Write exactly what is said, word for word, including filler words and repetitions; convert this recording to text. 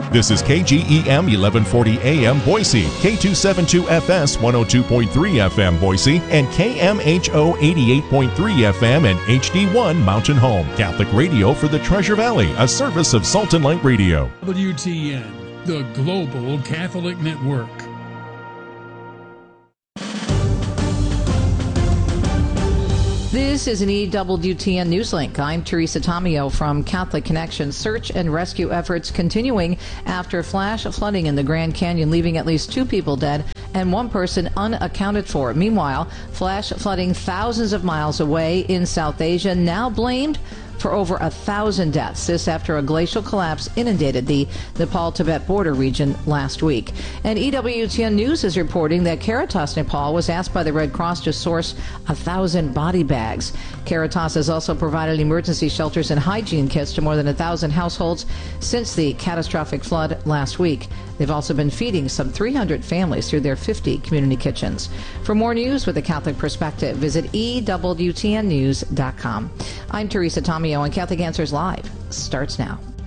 This is K G E M eleven forty A M Boise, K two seventy-two F S one oh two point three F M Boise, and K M H O eighty-eight point three F M and H D one Mountain Home. Catholic radio for the Treasure Valley, a service of Salt and Light Radio. W T N, the Global Catholic Network. This is an E W T N Newslink. I'm Teresa Tomeo from Catholic Connection. Search and rescue efforts continuing after flash flooding in the Grand Canyon, leaving at least two people dead and one person unaccounted for. Meanwhile, flash flooding thousands of miles away in South Asia now blamed for over a thousand deaths. This after a glacial collapse inundated the Nepal-Tibet border region last week. And E W T N News is reporting that Caritas Nepal was asked by the Red Cross to source a thousand body bags. Caritas has also provided emergency shelters and hygiene kits to more than a thousand households since the catastrophic flood last week. They've also been feeding some three hundred families through their fifty community kitchens. For more news with a Catholic perspective, visit E W T N news dot com. I'm Teresa Tomeo, and Catholic Answers Live starts now.